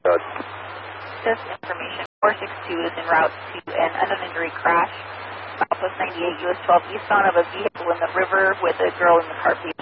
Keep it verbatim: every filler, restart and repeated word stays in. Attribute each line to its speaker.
Speaker 1: Good.
Speaker 2: Just information, four six two is en route to an unknown injury crash. Southwest ninety-eight, U S twelve, eastbound of a vehicle in the river with a girl in the car.